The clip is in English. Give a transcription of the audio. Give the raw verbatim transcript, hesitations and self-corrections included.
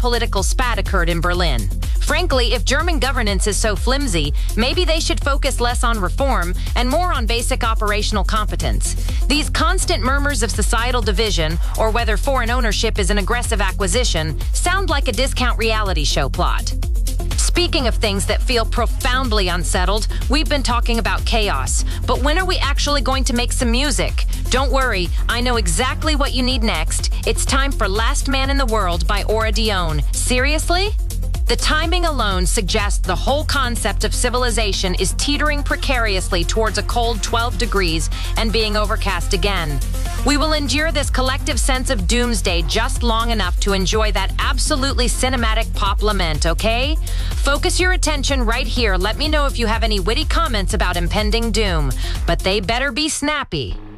political spat occurred in Berlin. Frankly, if German governance is so flimsy, maybe they should focus less on reform and more on basic operational competence. These constant murmurs of societal division, or whether foreign ownership is an aggressive acquisition, sound like a discount reality show plot. Speaking of things that feel profoundly unsettled, we've been talking about chaos. But when are we actually going to make some music? Don't worry, I know exactly what you need next. It's time for Last Man in the World by Aura Dione. Seriously? The timing alone suggests the whole concept of civilization is teetering precariously towards a cold twelve degrees and being overcast again. We will endure this collective sense of doomsday just long enough to enjoy that absolutely cinematic pop lament, okay? Focus your attention right here. Let me know if you have any witty comments about impending doom, but they better be snappy.